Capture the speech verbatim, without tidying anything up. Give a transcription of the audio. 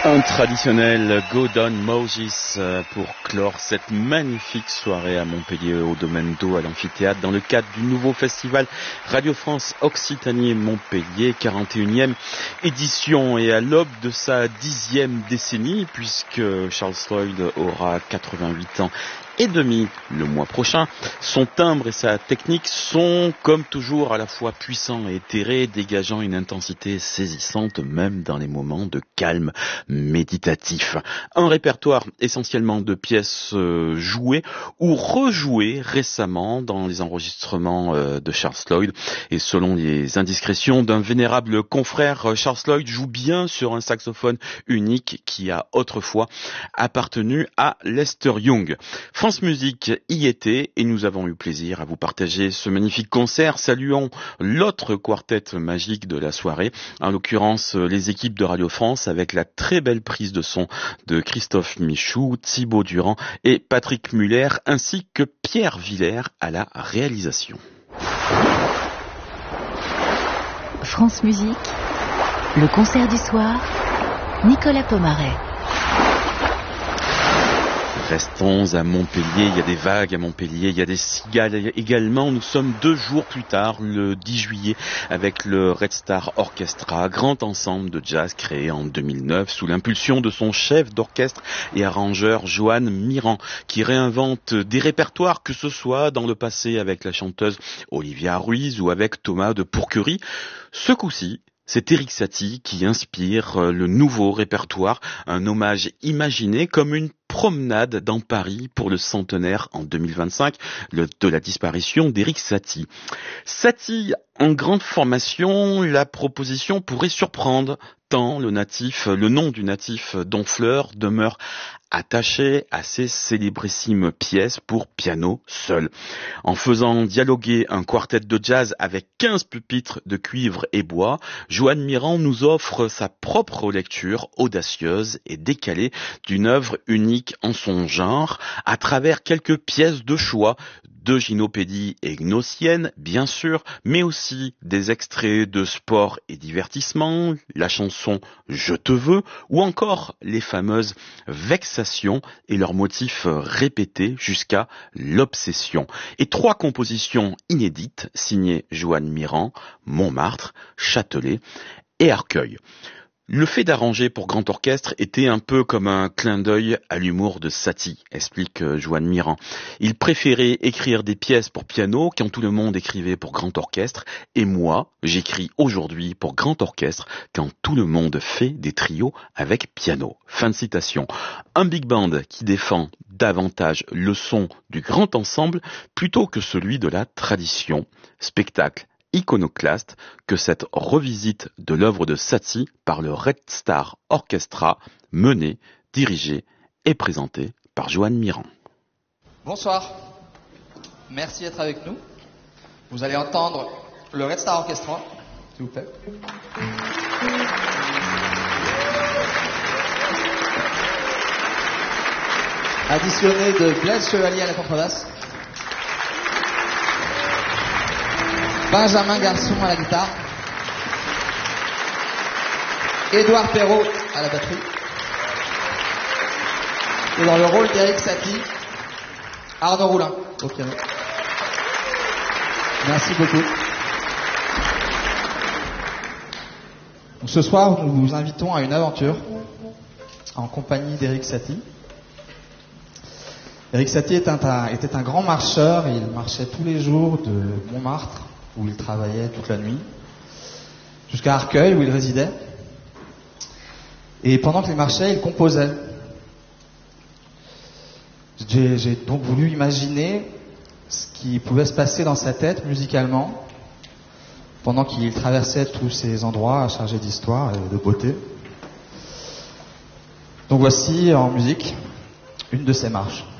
Un traditionnel Go Down Moses pour clore cette magnifique soirée à Montpellier au domaine d'eau à l'amphithéâtre dans le cadre du nouveau festival Radio France Occitanie Montpellier, quarante et unième édition et à l'aube de sa dixième décennie puisque Charles Lloyd aura quatre-vingt-huit ans et demi le mois prochain. Son timbre et sa technique sont, comme toujours, à la fois puissants et éthérés, dégageant une intensité saisissante même dans les moments de calme méditatif. Un répertoire essentiellement de pièces euh, jouées ou rejouées récemment dans les enregistrements euh, de Charles Lloyd. Et selon les indiscrétions d'un vénérable confrère, Charles Lloyd joue bien sur un saxophone unique qui a autrefois appartenu à Lester Young. France Musique y était et nous avons eu plaisir à vous partager ce magnifique concert. Saluons l'autre quartet magique de la soirée, en l'occurrence les équipes de Radio France avec la très belle prise de son de Christophe Michou, Thibaut Durand et Patrick Muller ainsi que Pierre Villers à la réalisation. France Musique, le concert du soir, Nicolas Pomaret. Restons à Montpellier, il y a des vagues à Montpellier, il y a des cigales également. Nous sommes deux jours plus tard, le dix juillet, avec le Red Star Orchestra, grand ensemble de jazz créé en deux mille neuf sous l'impulsion de son chef d'orchestre et arrangeur Joanne Mirand, qui réinvente des répertoires, que ce soit dans le passé avec la chanteuse Olivia Ruiz ou avec Thomas de Pourquerie. Ce coup-ci, c'est Erik Satie qui inspire le nouveau répertoire, un hommage imaginé comme une promenade dans Paris pour le centenaire en deux mille vingt-cinq le, de la disparition d'Erik Satie. Satie en grande formation, la proposition pourrait surprendre tant le natif, le nom du natif d'Honfleur demeure attaché à ces célébrissimes pièces pour piano seul. En faisant dialoguer un quartet de jazz avec quinze pupitres de cuivre et bois, Joanne Mirand nous offre sa propre lecture audacieuse et décalée d'une œuvre unique en son genre, à travers quelques pièces de choix de gynopédie et gnossienne, bien sûr, mais aussi des extraits de sport et divertissement, la chanson Je te veux, ou encore les fameuses vexations et leurs motifs répétés jusqu'à l'obsession. Et trois compositions inédites signées Joanne Mirand, Montmartre, Châtelet et Arcueil. Le fait d'arranger pour grand orchestre était un peu comme un clin d'œil à l'humour de Satie, explique Joanne Mirand. Il préférait écrire des pièces pour piano quand tout le monde écrivait pour grand orchestre, et moi, j'écris aujourd'hui pour grand orchestre quand tout le monde fait des trios avec piano. Fin de citation. Un big band qui défend davantage le son du grand ensemble plutôt que celui de la tradition. Spectacle iconoclaste que cette revisite de l'œuvre de Satie par le Red Star Orchestra, menée, dirigée et présentée par Joanne Mirand. Bonsoir, merci d'être avec nous. Vous allez entendre le Red Star Orchestra, s'il vous plaît. Additionné de Blaise Chevalier à la contrebasse, Benjamin Garçon à la guitare, Édouard Perrault à la batterie, et dans le rôle d'Erik Satie, Arnaud Roulin au piano. Merci beaucoup. Donc, ce soir, nous vous invitons à une aventure en compagnie d'Erik Satie. Erik Satie était un, était un grand marcheur, il marchait tous les jours de Montmartre, où il travaillait toute la nuit, jusqu'à Arcueil, où il résidait. Et pendant qu'il marchait, il composait. J'ai, j'ai donc voulu imaginer ce qui pouvait se passer dans sa tête musicalement, pendant qu'il traversait tous ces endroits chargés d'histoire et de beauté. Donc voici en musique une de ses marches.